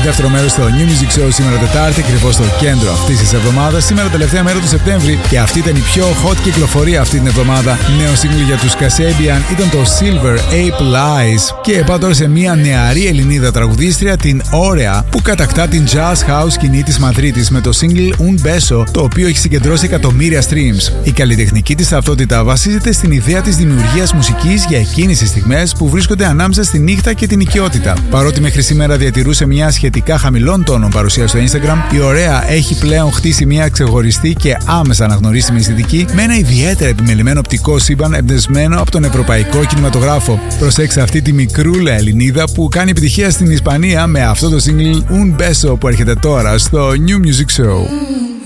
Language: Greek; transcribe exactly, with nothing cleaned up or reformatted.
Δεύτερο μέρος στο New Music Show σήμερα Τετάρτη, ακριβώς στο κέντρο αυτής της εβδομάδας. Σήμερα τελευταία μέρα του Σεπτέμβρη και αυτή ήταν η πιο hot κυκλοφορία αυτή την εβδομάδα. Νέο single για τους Kasabian ήταν το Silver Ape Lies. Και πάω τώρα σε μια νεαρή Ελληνίδα τραγουδίστρια, την Όρεα, που κατακτά την jazz house σκηνή της Μαδρίτης με το single Un Beso, το οποίο έχει συγκεντρώσει εκατομμύρια streams. Η καλλιτεχνική της ταυτότητα βασίζεται στην ιδέα της δημιουργίας μουσικής για εκείνες τις στιγμές που βρίσκονται ανάμεσα στη νύχτα και την οικειότητα. Παρότι μέχρι σήμερα διατηρούσε μια σχετικά χαμηλών τόνων παρουσία στο Instagram, η Όρεα έχει πλέον χτίσει μια ξεχωριστή και άμεσα αναγνωρίσιμη αισθητική με ένα ιδιαίτερα επιμελημένο οπτικό σύμπαν εμπνευσμένο από τον ευρωπαϊκό κινηματογράφο. Προσέξτε αυτή τη μικρούλα Ελληνίδα που κάνει επιτυχία στην Ισπανία με αυτό το single Un Beso που έρχεται τώρα στο New Music Show.